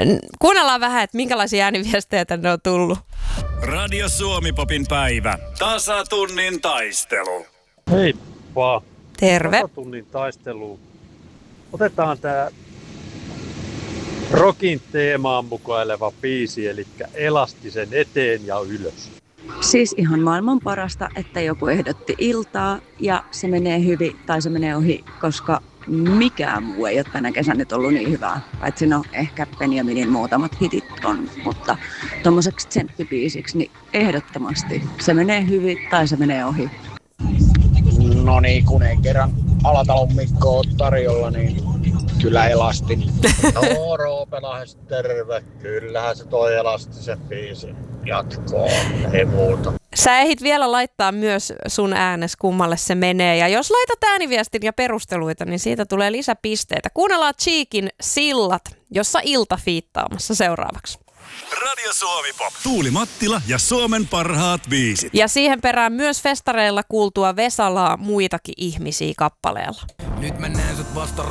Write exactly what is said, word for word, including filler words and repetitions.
Kuunnellaan vähän, että minkälaisia ääniviestejä tänne on tullut. Radio Suomi-popin päivä. Tasatunnin taistelu. Heippa. Terve. Tasatunnin taistelu. Otetaan tää rockin teemaan mukaileva biisi, eli elastisen eteen ja ylös. Siis ihan maailman parasta, että joku ehdotti iltaa ja se menee hyvin tai se menee ohi, koska mikään muu ei ole tänä kesänä nyt ollut niin hyvää. Paitsi no ehkä Benjaminin muutamat hitit on, mutta tommoseksi tsemppibiisiksi niin ehdottomasti se menee hyvin tai se menee ohi. No niin, kun ei kerran Alatalon Mikko ole tarjolla, niin kyllä elastin. No Roope Lahes, terve. Kyllähän se toi elastisen biisin jatkoon, ei muuta. Sä ehdit vielä laittaa myös sun äänes, kummalle se menee. Ja jos laitat ääniviestin ja perusteluita, niin siitä tulee lisäpisteitä. Kuunnellaan Cheekin Sillat, jossa Ilta fiittaamassa seuraavaksi. Radio Suomi-pop. Tuuli Mattila ja Suomen parhaat biisit. Ja siihen perään myös festareilla kuultua Vesalaa muitakin ihmisiä kappaleella. Nyt mä näen sut vasta